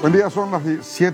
Buen día, son las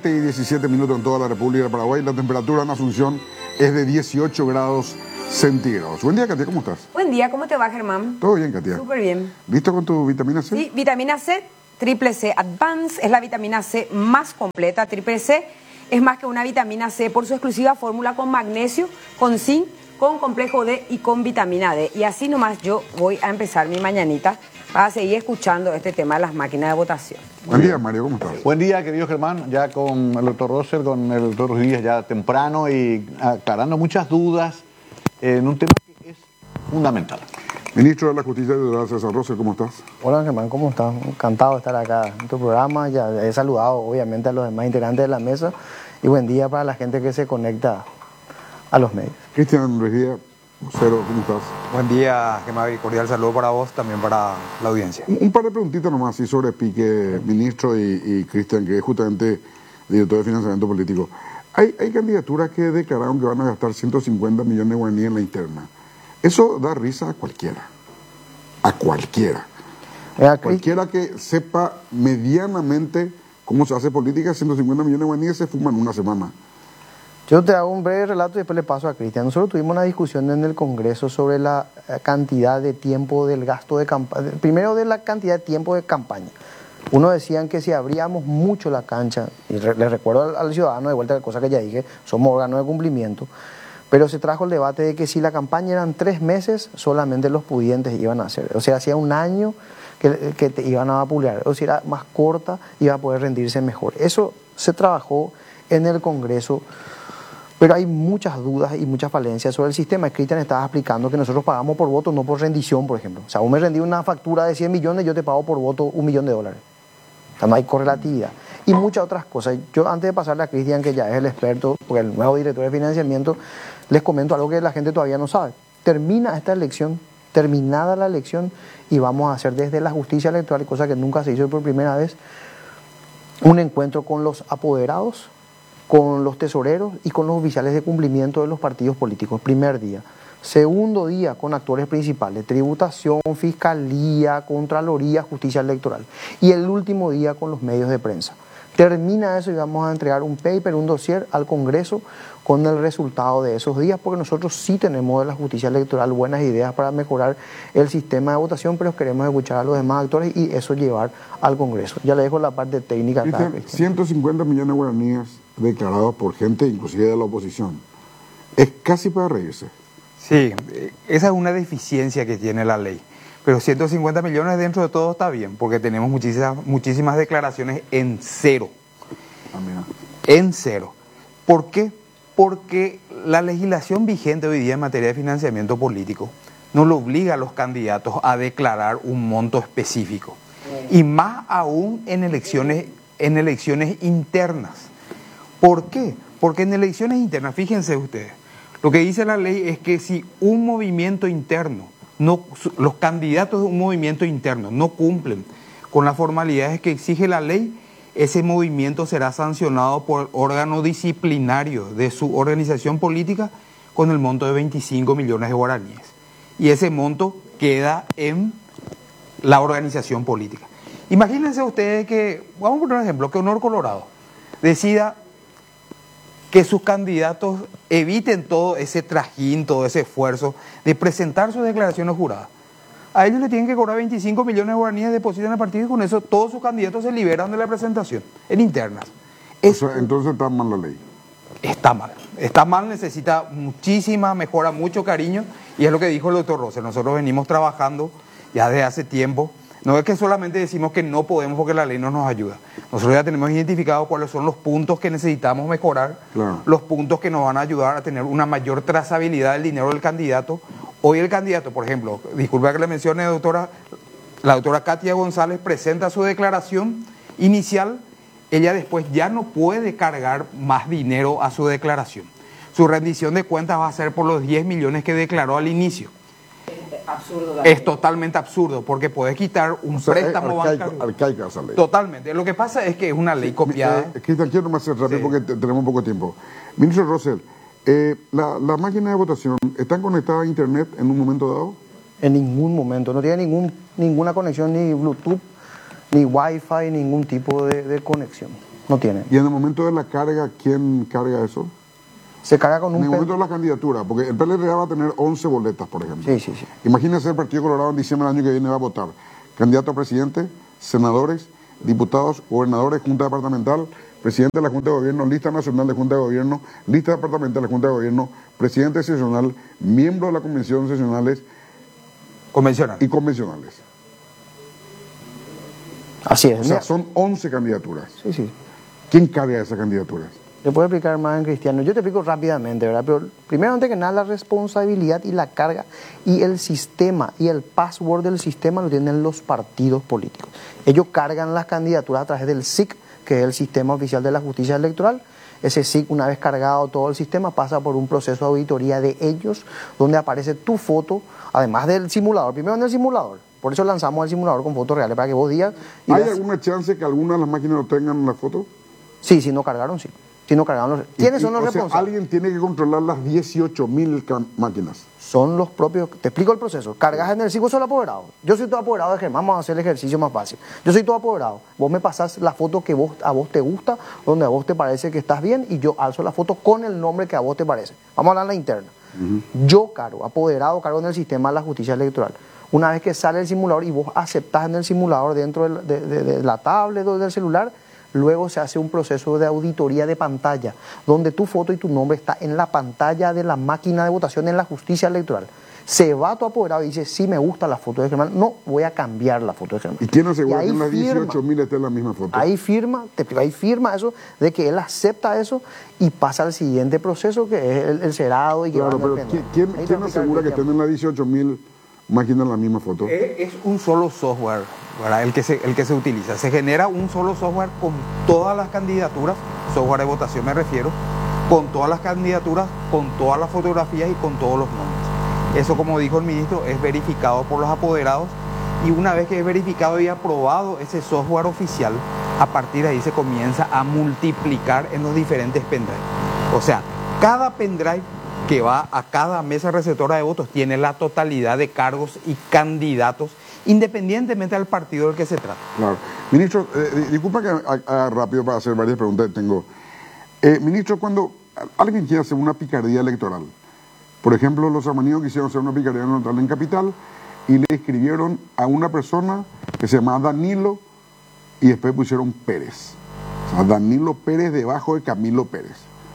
7:17 en toda la República de Paraguay. La temperatura en Asunción es de 18 grados centígrados. Buen día, Katia, ¿cómo estás? Buen día, ¿cómo te va, Germán? Todo bien, Katia. Súper bien. ¿Listo con tu vitamina C? Sí, vitamina C, Triple C Advance, es la vitamina C más completa. Triple C es más que una vitamina C por su exclusiva fórmula con magnesio, con zinc, con complejo D y con vitamina D. Y así nomás yo voy a empezar mi mañanita para seguir escuchando este tema de las máquinas de votación. Buen día, Mario, ¿cómo estás? Buen día, querido Germán, ya con el doctor Rosser, con el doctor Ruiz Díaz ya temprano y aclarando muchas dudas en un tema que es fundamental. Ministro de la Justicia Federal, César Rosser, ¿cómo estás? Hola, Germán, ¿cómo estás? Encantado de estar acá en tu programa. Ya he saludado, obviamente, a los demás integrantes de la mesa y buen día para la gente que se conecta a los medios. Cristian Ruiz Díaz, vocero, ¿cómo estás? Buen día, Gemma, y cordial saludo para vos, también para la audiencia. Un par de preguntitas nomás así sobre Pique, ministro, y Cristian, que es justamente director de financiamiento político. Hay candidaturas que declararon que van a gastar 150 millones de guaraníes en la interna. Eso da risa a cualquiera. A cualquiera. Cualquiera que sepa medianamente cómo se hace política, 150 millones de guaraníes se fuman en una semana. Yo te hago un breve relato y después le paso a Cristian. Nosotros tuvimos una discusión en el Congreso sobre la cantidad de tiempo del gasto de campaña. Primero, de la cantidad de tiempo de campaña. Uno decían que si abríamos mucho la cancha, y les recuerdo al ciudadano de vuelta la cosa que ya dije, somos órganos de cumplimiento, pero se trajo el debate de que si la campaña eran 3 meses, solamente los pudientes iban a hacer. O sea, hacía un año que te iban a vapulear. O si era más corta, iba a poder rendirse mejor. Eso se trabajó en el Congreso. Pero hay muchas dudas y muchas falencias sobre el sistema. Cristian estaba explicando que nosotros pagamos por voto, no por rendición, por ejemplo. O sea, vos me rendí una factura de 100 millones, yo te pago por voto $1 millón. O sea, no hay correlatividad. Y muchas otras cosas. Yo, antes de pasarle a Cristian, que ya es el experto, porque el nuevo director de financiamiento, les comento algo que la gente todavía no sabe. Termina esta elección, terminada la elección, y vamos a hacer desde la justicia electoral, cosa que nunca se hizo por primera vez, un encuentro con los apoderados, con los tesoreros y con los oficiales de cumplimiento de los partidos políticos. Primer día. Segundo día con actores principales, tributación, fiscalía, contraloría, justicia electoral. Y el último día con los medios de prensa. Termina eso y vamos a entregar un paper, un dossier al Congreso con el resultado de esos días, porque nosotros sí tenemos de la justicia electoral buenas ideas para mejorar el sistema de votación, pero queremos escuchar a los demás actores y eso llevar al Congreso. Ya le dejo la parte técnica. Cristian, 150 millones de guaraníes declarados por gente inclusive de la oposición. Es casi para reírse. Sí, esa es una deficiencia que tiene la ley. Pero 150 millones dentro de todo está bien, porque tenemos muchísimas declaraciones en cero. En cero. ¿Por qué? Porque la legislación vigente hoy día en materia de financiamiento político no le obliga a los candidatos a declarar un monto específico. Y más aún en elecciones internas. ¿Por qué? Porque en elecciones internas, fíjense ustedes, lo que dice la ley es que si un movimiento interno, los candidatos de un movimiento interno no cumplen con las formalidades que exige la ley, ese movimiento será sancionado por el órgano disciplinario de su organización política con el monto de 25 millones de guaraníes. Y ese monto queda en la organización política. Imagínense ustedes que, vamos a poner un ejemplo, que Honor Colorado decida que sus candidatos eviten todo ese trajín, todo ese esfuerzo de presentar sus declaraciones juradas. A ellos le tienen que cobrar 25 millones de guaraníes, depositan al partido y con eso todos sus candidatos se liberan de la presentación, en internas. O sea, entonces está mal la ley. Está mal, necesita muchísima mejora, mucho cariño, y es lo que dijo el doctor Rosser. Nosotros venimos trabajando ya desde hace tiempo. No es que solamente decimos que no podemos porque la ley no nos ayuda. Nosotros ya tenemos identificado cuáles son los puntos que necesitamos mejorar, claro, los puntos que nos van a ayudar a tener una mayor trazabilidad del dinero del candidato. Hoy el candidato, por ejemplo, disculpa que le mencione, la doctora Katia González presenta su declaración inicial, ella después ya no puede cargar más dinero a su declaración. Su rendición de cuentas va a ser por los 10 millones que declaró al inicio. Absurdo, es totalmente absurdo, porque puedes quitar un préstamo bancario. Arcaica esa ley. Totalmente. Lo que pasa es que es una ley copiada. Cristian, quiero más rápido, sí, porque tenemos poco tiempo. Ministro Rosell, ¿la máquina de votación está conectada a Internet en un momento dado? En ningún momento. No tiene ninguna conexión, ni Bluetooth, ni Wi-Fi, ningún tipo de conexión. No tienen. Y en el momento de la carga, ¿quién carga eso? Se carga con En un... el momento de la candidatura, porque el PLRA va a tener 11 boletas, por ejemplo. Sí, sí, sí. Imagínense el Partido Colorado en diciembre del año que viene va a votar candidato a presidente, senadores, diputados, gobernadores, junta departamental, presidente de la Junta de Gobierno, lista nacional de Junta de Gobierno, lista departamental de Junta de Gobierno, presidente seccional, miembro de la convención seccionales Convencional. y convencionales. Así es. O sea, Mira, son 11 candidaturas. sí, sí. ¿Quién carga esas candidaturas? Te puedo explicar más en cristiano. Yo te explico rápidamente, ¿verdad? Pero primero, antes que nada, la responsabilidad y la carga y el sistema y el password del sistema lo tienen los partidos políticos. Ellos cargan las candidaturas a través del SIC, que es el Sistema Oficial de la Justicia Electoral. Ese SIC, una vez cargado todo el sistema, pasa por un proceso de auditoría de ellos, donde aparece tu foto, además del simulador. Primero en el simulador. Por eso lanzamos el simulador con fotos reales, para que vos digas... y ¿Hay veas- alguna chance que alguna de las máquinas no tengan la foto? Sí, si no cargaron, sí. Si no cargaron los... ¿Quiénes son los O sea, responsables? alguien tiene que controlar las 18.000 máquinas. Son los propios... Te explico el proceso. Cargas en el SIC, vos sos el apoderado. Yo soy tu apoderado de Germán, vamos a hacer el ejercicio más fácil. Yo soy tu apoderado. Vos me pasás la foto que a vos te gusta, donde a vos te parece que estás bien, y yo alzo la foto con el nombre que a vos te parece. Vamos a hablar en la interna. Yo cargo, apoderado, cargo en el sistema de la justicia electoral. Una vez que sale el simulador y vos aceptás en el simulador dentro de la tablet o del celular, luego se hace un proceso de auditoría de pantalla, donde tu foto y tu nombre está en la pantalla de la máquina de votación en la justicia electoral. Se va tu apoderado y dice, sí me gusta la foto de Germán, no, voy a cambiar la foto de Germán. ¿Y quién asegura Y que ahí en las firma. 18.000 esté en la misma foto? Ahí firma, te explico, ahí firma eso, de que él acepta eso y pasa al siguiente proceso, que es el cerado y que Claro, va en el pero penal. ¿quién Ahí te va a explicar asegura que el estén en las 18.000 máquinas en la misma foto? Es un solo software, ¿verdad? El que se utiliza. Se genera un solo software con todas las candidaturas, software de votación me refiero, con todas las candidaturas, con todas las fotografías y con todos los nombres. Eso, como dijo el ministro, es verificado por los apoderados, y una vez que es verificado y aprobado ese software oficial, a partir de ahí se comienza a multiplicar en los diferentes pendrive. O sea, cada pendrive que va a cada mesa receptora de votos tiene la totalidad de cargos y candidatos, independientemente del partido del que se trata. Claro. Ministro, disculpa que haga rápido para hacer varias preguntas que tengo. Ministro, cuando alguien quiere hacer una picardía electoral, por ejemplo, los armenios quisieron hacer una picardía electoral en Capital y le escribieron a una persona que se llamaba Danilo y después pusieron Pérez. O sea, Danilo Pérez debajo de Camilo Pérez.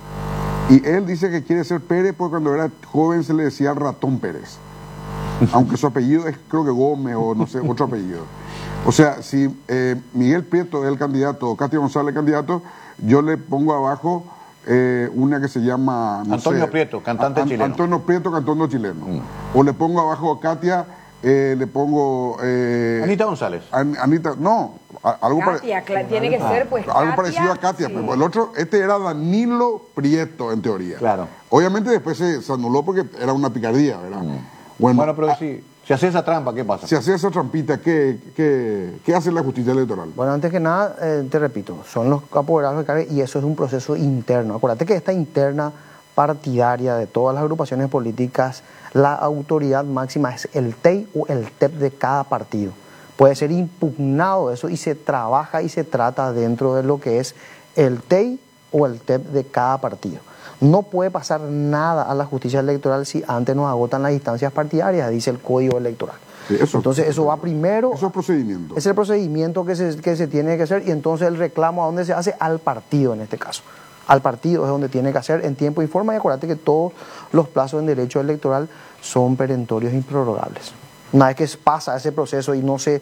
Y él dice que quiere ser Pérez porque cuando era joven se le decía Ratón Pérez. Aunque su apellido es, creo que Gómez o no sé, otro apellido. O sea, si Miguel Prieto es el candidato o Katia González el candidato, yo le pongo abajo una que se llama... no Antonio sé, Prieto, cantante chileno. Antonio Prieto, cantante chileno. O le pongo abajo a Katia, le pongo... Anita González. Anita, no, algo Katia, tiene que ser pues algo Katia, parecido a Katia, sí. pero el otro, este era Danilo Prieto en teoría. Claro. Obviamente después se anuló porque era una picardía, ¿verdad? Bueno, pero si hace esa trampa, ¿qué pasa? si hacía esa trampita, ¿qué hace la justicia electoral? Bueno, antes que nada, te repito, son los apoderados que cargan y eso es un proceso interno. Acuérdate que esta interna partidaria de todas las agrupaciones políticas, la autoridad máxima es el TEI o el TEP de cada partido. Puede ser impugnado eso y se trabaja y se trata dentro de lo que es el TEI o el TEP de cada partido. No puede pasar nada a la justicia electoral si antes nos agotan las instancias partidarias, dice el Código Electoral. Sí, eso- Entonces eso va primero. Eso es procedimiento. Es el procedimiento que se tiene que hacer y entonces el reclamo a dónde se hace, al partido en este caso. Al partido es donde tiene que hacer en tiempo y forma y acuérdate que todos los plazos en derecho electoral son perentorios e improrrogables. Una vez que pasa ese proceso y no se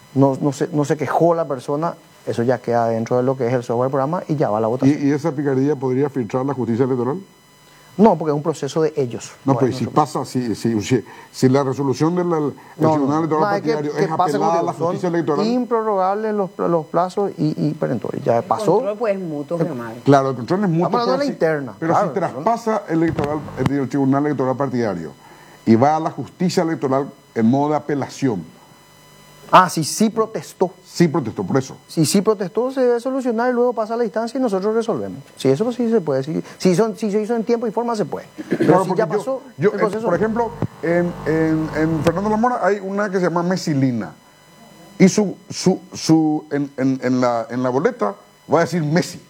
quejó la persona, eso ya queda dentro de lo que es el software programa y ya va a la votación. ¿Y esa picardía podría filtrar la justicia electoral? No, porque es un proceso de ellos. No, es pero si nosotros. pasa, si la resolución del Tribunal Electoral No, es que Partidario es pasa apelada a como la son justicia electoral. improrrogables los plazos y perentorios. Ya El pasó. control pues es mutuo, Germán. Claro, el control es mutuo. Estamos hablando de la interna, Pero claro. si traspasa el Tribunal Electoral Partidario y va a la justicia electoral en modo de apelación, Si sí protestó. sí protestó por eso. Si sí protestó, se debe solucionar y luego pasa a la instancia y nosotros resolvemos. Si eso sí se puede. Si se hizo en tiempo y forma, se puede. Pero Claro, si porque ya pasó, yo, el proceso por ejemplo, en Fernando Lamora hay una que se llama mesilina. Y en la boleta voy a decir Messi.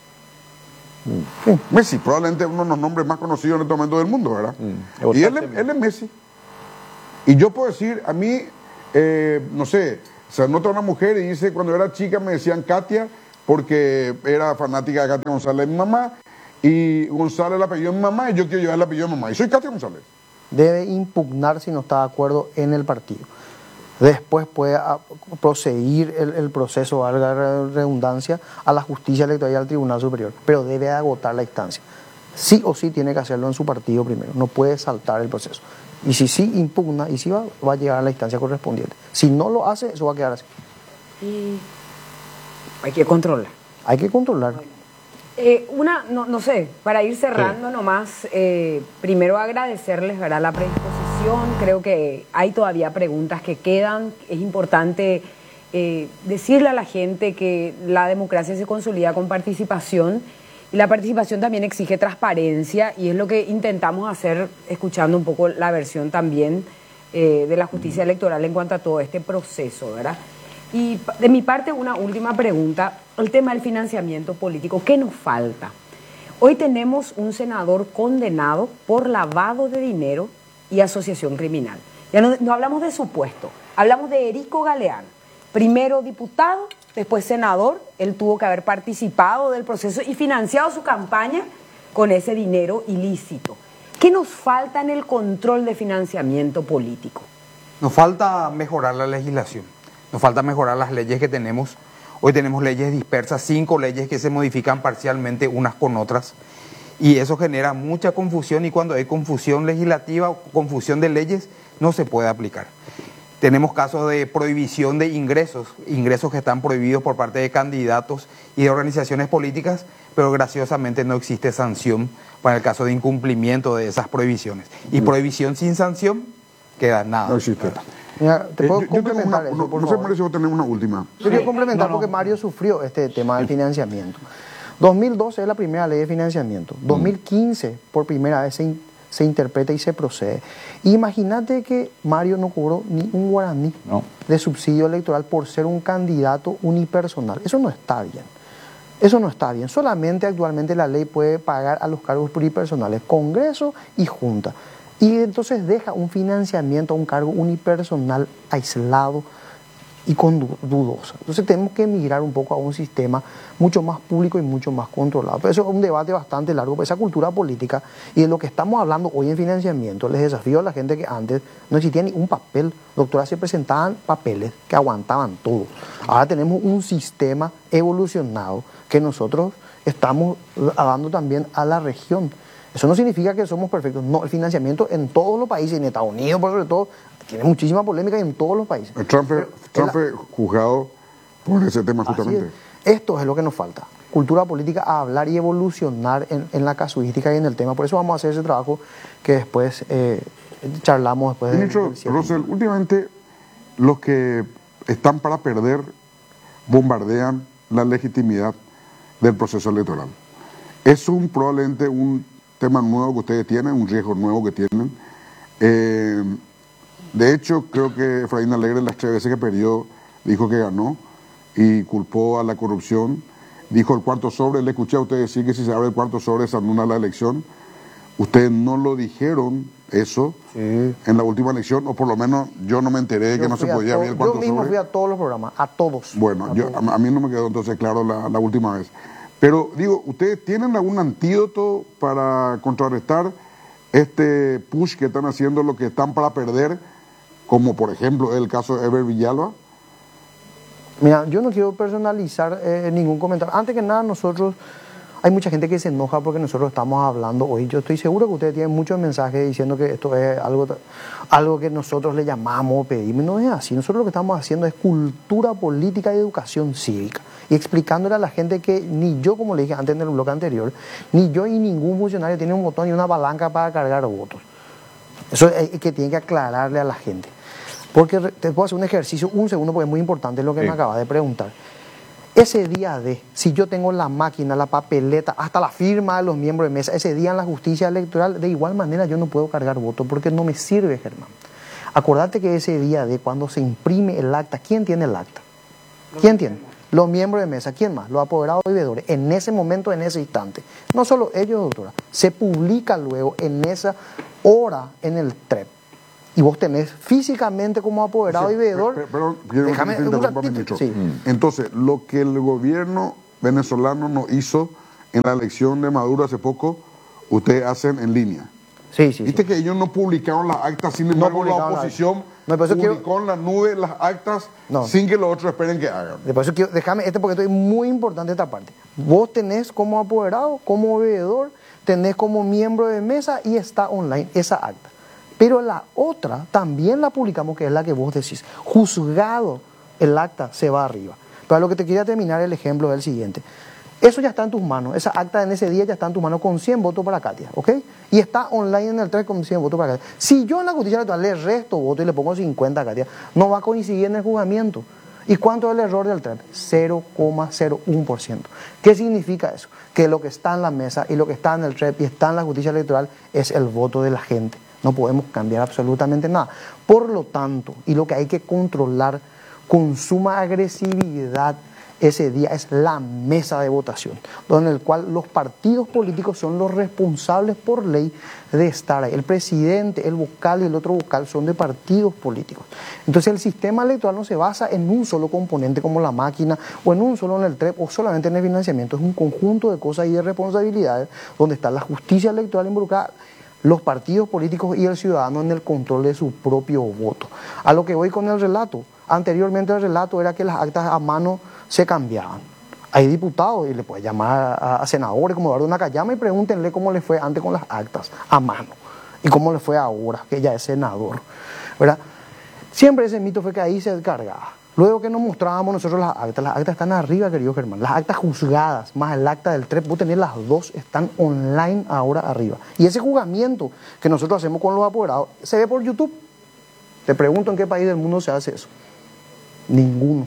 Messi, probablemente uno de los nombres más conocidos en este momento del mundo, ¿verdad? Y él es Messi. Y yo puedo decir, a mí, no sé, se nota una mujer y dice, cuando era chica me decían Katia, porque era fanática de Katia González, mi mamá, y González el apellido de mi mamá, y yo quiero llevar el apellido de mi mamá, y soy Katia González. Debe impugnar si no está de acuerdo en el partido. Después puede proseguir el proceso, valga la redundancia, a la justicia electoral y al Tribunal Superior, pero debe agotar la instancia. Sí o sí tiene que hacerlo en su partido primero, no puede saltar el proceso. Y si sí impugna y si va a llegar a la instancia correspondiente. Si no lo hace, eso va a quedar así. Y hay que controlar. Hay que controlar. No sé, para ir cerrando nomás, primero agradecerles, ¿verdad?, la predisposición. Creo que hay todavía preguntas que quedan. Es importante decirle a la gente que la democracia se consolida con participación y la participación también exige transparencia y es lo que intentamos hacer escuchando un poco la versión también de la justicia electoral en cuanto a todo este proceso, ¿verdad? Y de mi parte, una última pregunta, el tema del financiamiento político, ¿qué nos falta? Hoy tenemos un senador condenado por lavado de dinero y asociación criminal. Ya no hablamos de su puesto, hablamos de Erico Galeano, primero diputado, después senador, él tuvo que haber participado del proceso y financiado su campaña con ese dinero ilícito. ¿Qué nos falta en el control de financiamiento político? Nos falta mejorar la legislación. Nos falta mejorar las leyes que tenemos. Hoy tenemos leyes dispersas, 5 leyes que se modifican parcialmente unas con otras. Y eso genera mucha confusión y cuando hay confusión legislativa o confusión de leyes, no se puede aplicar. Tenemos casos de prohibición de ingresos que están prohibidos por parte de candidatos y de organizaciones políticas, pero graciosamente no existe sanción para el caso de incumplimiento de esas prohibiciones. Y prohibición sin sanción queda nada. No existe. Mira, ¿te puedo Yo tengo complementar una, eso, no por sé, favor? por eso tenemos una última. Yo quiero complementar porque Mario sufrió este tema del financiamiento. 2012 es la primera ley de financiamiento. 2015 por primera vez se interpreta y se procede. Imagínate que Mario no cobró ni un guaraní de subsidio electoral por ser un candidato unipersonal. Eso no está bien. Eso no está bien. Solamente actualmente la ley puede pagar a los cargos pluripersonales, Congreso y Junta. Y entonces deja un financiamiento a un cargo unipersonal aislado y con dudosa. Entonces tenemos que migrar un poco a un sistema mucho más público y mucho más controlado. Pero eso es un debate bastante largo, pero esa cultura política y de lo que estamos hablando hoy en financiamiento, les desafío a la gente que antes no existía ni un papel. Doctora, se presentaban papeles que aguantaban todo. Ahora tenemos un sistema evolucionado que nosotros estamos dando también a la región. Eso no significa que somos perfectos. No, el financiamiento en todos los países, en Estados Unidos, por sobre todo, tiene muchísima polémica en todos los países. Trump fue juzgado por ese tema justamente. Esto es lo que nos falta. Cultura política a hablar y evolucionar en la casuística y en el tema. Por eso vamos a hacer ese trabajo que después charlamos después. Ministro Rosell, últimamente los que están para perder bombardean la legitimidad del proceso electoral. Es probablemente un tema nuevo que ustedes tienen, un riesgo nuevo que tienen. De hecho, creo que Efraín Alegre las 3 veces que perdió dijo que ganó y culpó a la corrupción. Dijo el cuarto sobre, le escuché a ustedes decir que si se abre el cuarto sobre se anula la elección. Ustedes no lo dijeron eso en la última elección, o por lo menos yo no me enteré de que no se podía abrir el cuarto sobre. Yo mismo fui a todos los programas, a todos. Bueno, a mí no me quedó entonces claro la última vez. Pero digo, ¿ustedes tienen algún antídoto para contrarrestar este push que están haciendo los que están para perder, como por ejemplo el caso de Eber Villalba? Mira, yo no quiero personalizar ningún comentario. Antes que nada, hay mucha gente que se enoja porque nosotros estamos hablando hoy. Yo estoy seguro que ustedes tienen muchos mensajes diciendo que esto es algo que nosotros le llamamos, pedimos. No es así. Nosotros lo que estamos haciendo es cultura política y educación cívica. Y explicándole a la gente que ni yo, como le dije antes en el bloque anterior, ni yo y ningún funcionario tiene un botón y una palanca para cargar votos. Eso es que tiene que aclararle a la gente. Porque te puedo hacer un ejercicio, un segundo, porque es muy importante lo que me acabas de preguntar. Ese día si yo tengo la máquina, la papeleta, hasta la firma de los miembros de mesa, ese día en la justicia electoral, de igual manera yo no puedo cargar votos porque no me sirve, Germán. Acordate que ese día cuando se imprime el acta, ¿quién tiene el acta? ¿Quién tiene? los miembros de mesa, ¿quién más? Los apoderados y veedores, en ese momento, en ese instante. No solo ellos, doctora, se publica luego en esa hora en el TREP. Y vos tenés físicamente como apoderado y veedor. Pero déjame un ministro. Sí. Entonces, lo que el gobierno venezolano no hizo en la elección de Maduro hace poco, ustedes hacen en línea. Sí. Viste que ellos no publicaron las actas, sin embargo la oposición publicó en la nube las actas sin que los otros esperen que hagan. Por eso quiero, déjame porque esto es muy importante esta parte. Vos tenés como apoderado, como veedor, tenés como miembro de mesa y está online esa acta. Pero la otra también la publicamos, que es la que vos decís. Juzgado el acta se va arriba. Pero lo que te quería terminar el ejemplo es el siguiente. Eso ya está en tus manos, esa acta en ese día ya está en tus manos con 100 votos para Katia, ¿ok? Y está online en el TREP con 100 votos para Katia. Si yo en la justicia electoral le resto votos y le pongo 50 a Katia, no va a coincidir en el juzgamiento. ¿Y cuánto es el error del TREP? 0,01%. ¿Qué significa eso? Que lo que está en la mesa y lo que está en el TREP y está en la justicia electoral es el voto de la gente. No podemos cambiar absolutamente nada. Por lo tanto, y lo que hay que controlar con suma agresividad ese día es la mesa de votación, donde el cual los partidos políticos son los responsables por ley de estar ahí. El presidente, el vocal y el otro vocal son de partidos políticos. Entonces el sistema electoral no se basa en un solo componente como la máquina o en un solo en el TREP o solamente en el financiamiento. Es un conjunto de cosas y de responsabilidades donde está la justicia electoral involucrada, los partidos políticos y el ciudadano en el control de su propio voto. A lo que voy con el relato. Anteriormente el relato era que las actas a mano se cambiaban. Hay diputados, y le puede llamar a senadores como Eduardo Nakayama y pregúntenle cómo le fue antes con las actas a mano y cómo le fue ahora, que ya es senador, ¿verdad? Siempre ese mito fue que ahí se cargaba. Luego que nos mostrábamos nosotros las actas están arriba, querido Germán. Las actas juzgadas, más el acta del TREP, vos tenés las dos, están online ahora arriba. Y ese juzgamiento que nosotros hacemos con los apoderados, se ve por YouTube. Te pregunto en qué país del mundo se hace eso. Ninguno.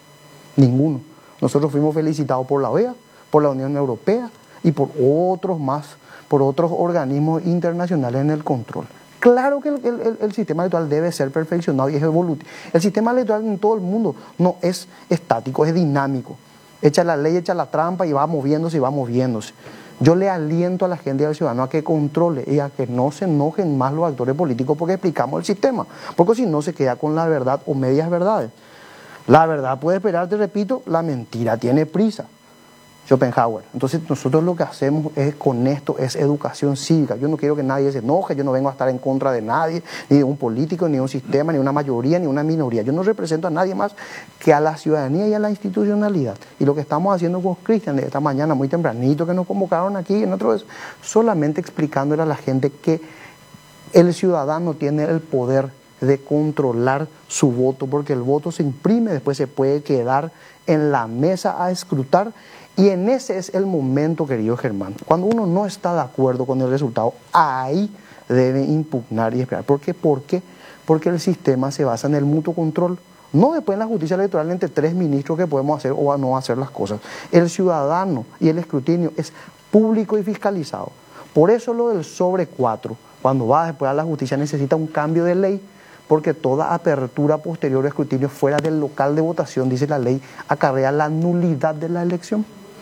Nosotros fuimos felicitados por la OEA, por la Unión Europea y por otros más, por otros organismos internacionales en el control. Claro que el sistema electoral debe ser perfeccionado y es evolutivo. El sistema electoral en todo el mundo no es estático, es dinámico. Echa la ley, echa la trampa y va moviéndose y va moviéndose. Yo le aliento a la gente y al ciudadano a que controle y a que no se enojen más los actores políticos porque explicamos el sistema. Porque si no se queda con la verdad o medias verdades. La verdad puede esperar, te repito, la mentira tiene prisa. Schopenhauer. Entonces nosotros lo que hacemos es con esto es educación cívica. Yo no quiero que nadie se enoje, yo no vengo a estar en contra de nadie, ni de un político, ni de un sistema, ni de una mayoría, ni de una minoría. Yo no represento a nadie más que a la ciudadanía y a la institucionalidad. Y lo que estamos haciendo con Cristian de esta mañana, muy tempranito, que nos convocaron aquí, en otro vez, solamente explicándole a la gente que el ciudadano tiene el poder de controlar su voto, porque el voto se imprime, después se puede quedar en la mesa a escrutar. Y en ese es el momento, querido Germán, cuando uno no está de acuerdo con el resultado, ahí debe impugnar y esperar. ¿Por qué? Porque el sistema se basa en el mutuo control, no después en la justicia electoral entre tres ministros que podemos hacer o no hacer las cosas. El ciudadano y el escrutinio es público y fiscalizado. Por eso lo del sobre 4, cuando va después a la justicia necesita un cambio de ley, porque toda apertura posterior a escrutinio fuera del local de votación, dice la ley, acarrea la nulidad de la elección.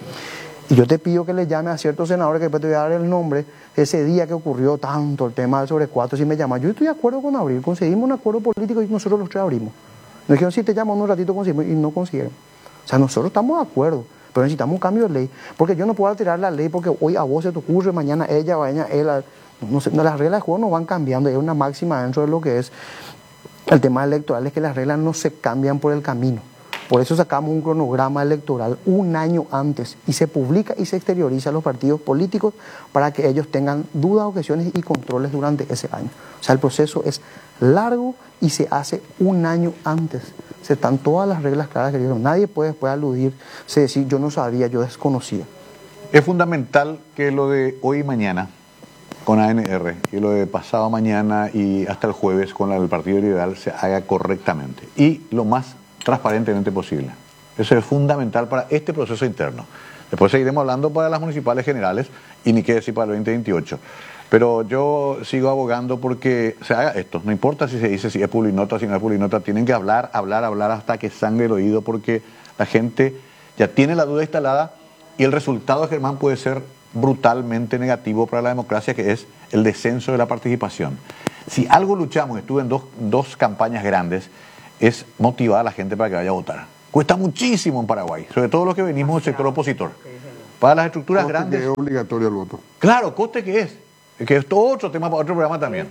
Y yo te pido que le llame a ciertos senadores, que después te voy a dar el nombre, ese día que ocurrió tanto el tema del sobre 4, si me llama, yo estoy de acuerdo con abrir, conseguimos un acuerdo político y nosotros los tres abrimos. Nos dijeron, si te llamo en un ratito conseguimos, y no consiguieron. O sea, nosotros estamos de acuerdo, pero necesitamos un cambio de ley, porque yo no puedo alterar la ley porque hoy a vos se te ocurre, mañana ella o ella, él, no sé, las reglas de juego no van cambiando, hay una máxima dentro de lo que es el tema electoral, es que las reglas no se cambian por el camino. Por eso sacamos un cronograma electoral un año antes y se publica y se exterioriza a los partidos políticos para que ellos tengan dudas, objeciones y controles durante ese año. O sea, el proceso es largo y se hace un año antes. Se están todas las reglas claras que dijeron. Nadie puede después aludirse, decir yo no sabía, yo desconocía. Es fundamental que lo de hoy y mañana con ANR y lo de pasado mañana y hasta el jueves con el Partido Liberal se haga correctamente y lo más transparentemente posible. Eso es fundamental para este proceso interno. Después seguiremos hablando para las municipales generales y ni qué decir para el 2028. Pero yo sigo abogando porque se haga esto. No importa si se dice si es publinota o si no es publinota, tienen que hablar hasta que sangre el oído porque la gente ya tiene la duda instalada y el resultado, Germán, puede ser brutalmente negativo para la democracia, que es el descenso de la participación. Si algo luchamos, estuve en dos campañas grandes, es motivar a la gente para que vaya a votar. Cuesta muchísimo en Paraguay, sobre todo los que venimos del sector opositor. Para las estructuras Coste grandes... que es obligatorio el voto. Claro, coste que es. Que es otro tema para otro programa también.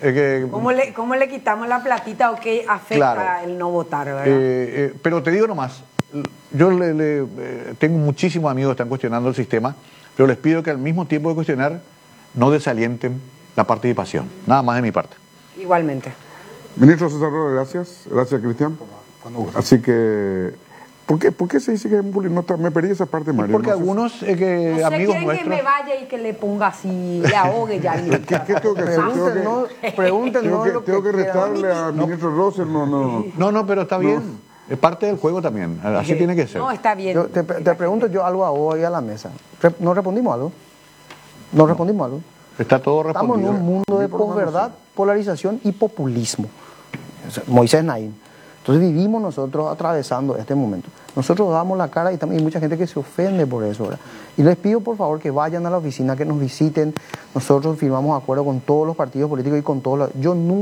¿Cómo le quitamos la platita o qué afecta Claro. el no votar, verdad? Pero te digo nomás, yo tengo muchísimos amigos que están cuestionando el sistema, pero les pido que al mismo tiempo de cuestionar no desalienten la participación. Nada más de mi parte. Igualmente. Ministro César Roa, gracias. Gracias, Cristian. Así que, ¿por qué se dice que es un pulinota? Me perdí esa parte, Mario. Porque No sé algunos No sé, amigos quieren nuestros... que me vaya y que le ponga así, le ahogue ya. ¿Qué tengo que hacer? Pregúntenos Tengo que restarle al ministro Rosel, No, pero está bien. Es parte del juego también. Así tiene que ser. No, está bien. Yo te pregunto yo algo a vos y a la mesa. ¿No respondimos algo? ¿No respondimos algo? Está todo Estamos en respondido. un mundo de posverdad, polarización y populismo. O sea, Moisés Naín. Entonces vivimos nosotros atravesando este momento. Nosotros damos la cara y hay mucha gente que se ofende por eso, ¿verdad? Y les pido por favor que vayan a la oficina, que nos visiten. Nosotros firmamos acuerdo con todos los partidos políticos y con todos los...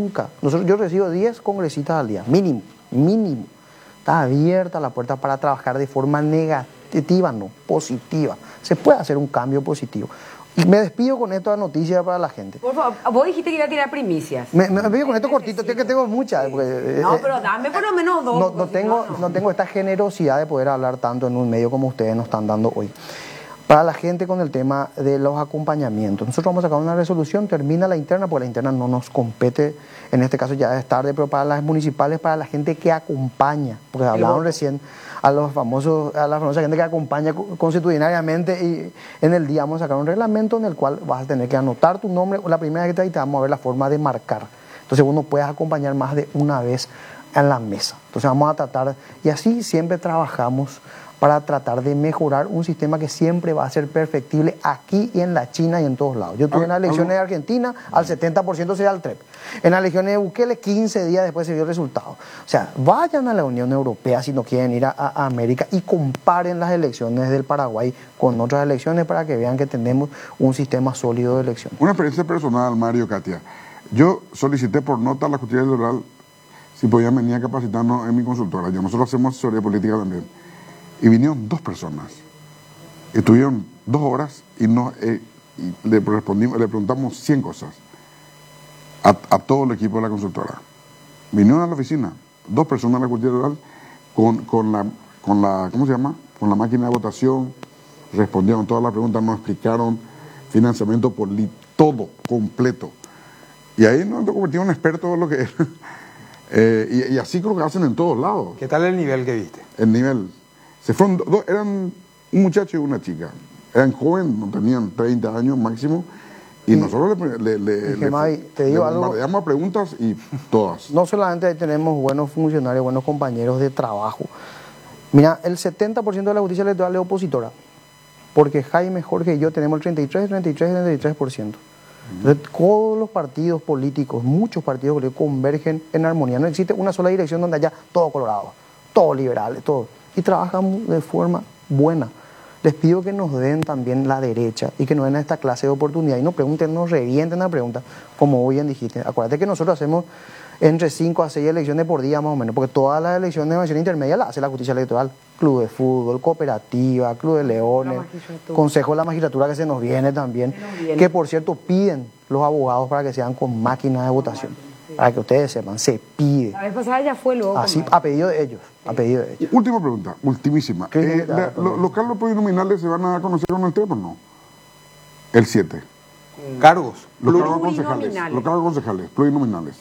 Yo recibo 10 congresistas al día, mínimo. Está abierta la puerta para trabajar de forma negativa, no positiva. Se puede hacer un cambio positivo. Y me despido con esta noticia para la gente. Por favor, vos dijiste que iba a tirar primicias. Me despido con esto cortito, que tengo muchas. No, pero dame por lo menos dos. No tengo esta generosidad de poder hablar tanto en un medio como ustedes nos están dando hoy. Para la gente con el tema de los acompañamientos, nosotros vamos a sacar una resolución, termina la interna, porque la interna no nos compete, en este caso ya es tarde, pero para las municipales, para la gente que acompaña, porque hablaron recién a la famosa gente que acompaña constitucionalmente, y en el día vamos a sacar un reglamento en el cual vas a tener que anotar tu nombre, la primera vez que te vamos a ver la forma de marcar. Entonces uno puedes acompañar más de una vez en la mesa. Entonces vamos a tratar, y así siempre trabajamos para tratar de mejorar un sistema que siempre va a ser perfectible aquí y en la China y en todos lados. Yo tuve en las elecciones de Argentina, al 70% se da el TREP. En las elecciones de Bukele, 15 días después se vio el resultado. O sea, vayan a la Unión Europea si no quieren ir a América y comparen las elecciones del Paraguay con otras elecciones para que vean que tenemos un sistema sólido de elección. Una experiencia personal, Mario, Katia. Yo solicité por nota a la justicia electoral si podían venir a capacitarnos en mi consultora. Nosotros hacemos asesoría política también. Y vinieron 2 personas. Estuvieron 2 horas y le preguntamos 100 cosas a todo el equipo de la consultora. Vinieron a la oficina 2 personas de la justicia electoral con la ¿cómo se llama? Con la máquina de votación, respondieron todas las preguntas, nos explicaron financiamiento político, todo completo. Y ahí nos convertimos en expertos en lo que es. Y así creo que hacen en todos lados. ¿Qué tal el nivel que viste? El nivel. Se fueron eran un muchacho y una chica. Eran jóvenes, no tenían 30 años máximo. Y nosotros te digo algo, bombardeamos a preguntas y todas. No solamente ahí tenemos buenos funcionarios, buenos compañeros de trabajo. Mira, el 70% de la justicia electoral es opositora. Porque Jaime, Jorge y yo tenemos el 33%. Entonces, todos los partidos políticos, muchos partidos políticos convergen en armonía. No existe una sola dirección donde haya todo colorado, todo liberales, todo. Y trabajamos de forma buena. Les pido que nos den también la derecha y que nos den esta clase de oportunidad. Y no pregunten, no revienten la pregunta, como hoy bien dijiste. Acuérdate que nosotros hacemos entre 5 a 6 elecciones por día más o menos, porque todas las elecciones de elección intermedia las hace la justicia electoral. Club de fútbol, cooperativa, club de leones, consejo de la magistratura que se nos viene también, que por cierto piden los abogados para que sean con máquinas de votación. Para que ustedes sepan, se pide. La vez pasada ya fue luego. Así, a pedido de ellos, Última pregunta, ultimísima. ¿Los cargos plurinominales se van a conocer con el TREP o no? El 7. Cargos. Los cargos concejales, plurinominales.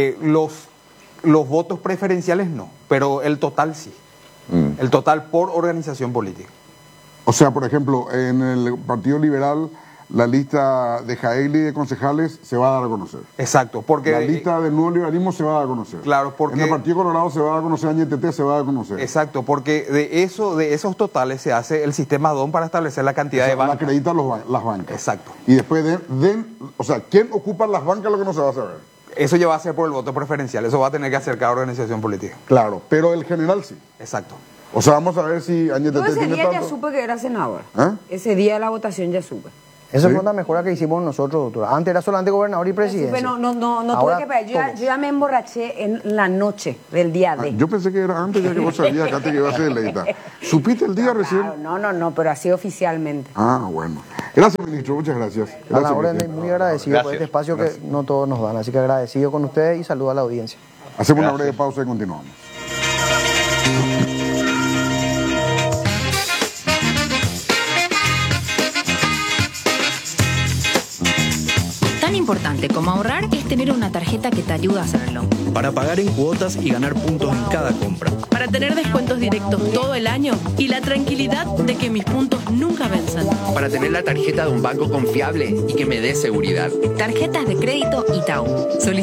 Los votos preferenciales no, pero el total sí. El total por organización política. O sea, por ejemplo, en el Partido Liberal, la lista de Jaeli de concejales se va a dar a conocer. Exacto, porque... La lista del nuevo liberalismo se va a dar a conocer. Claro, porque... En el Partido Colorado se va a dar a conocer, en ITT se va a dar a conocer. Exacto, porque de esos totales se hace el sistema DON para establecer la cantidad de bancas. La acreditan las bancas. Exacto. Y después o sea, ¿quién ocupa las bancas? Lo que no se va a saber. Eso ya va a ser por el voto preferencial, eso va a tener que hacer cada organización política. Claro, pero el general sí. Exacto. O sea, vamos a ver si Yo Añete ese tiene día ya tanto. supe que era senador. ¿Ah? Ese día de la votación ya supe. Esa ¿Sí? fue una mejora que hicimos nosotros, doctora. Antes era solamente gobernador y presidente. Supe, no tuve Ahora, que esperar. todos. Yo ya me emborraché en la noche del día de. Yo pensé que era antes ya que vos sabías que antes que iba a ser electa. ¿Supiste el día recién? Claro, no, pero así oficialmente. Ah, bueno. Gracias, ministro. Muchas gracias. A la Gracias, orden, presidente. muy agradecido por Gracias. este espacio que no todos nos dan. Así que agradecido con ustedes y saludo a la audiencia. Hacemos una Gracias. breve pausa y continuamos. Tan importante como ahorrar es tener una tarjeta que te ayude a hacerlo. Para pagar en cuotas y ganar puntos en cada compra. Para tener descuentos directos todo el año y la tranquilidad de que mis puntos nunca vencen. Para tener la tarjeta de un banco confiable y que me dé seguridad. Tarjetas de crédito Itaú. Solicita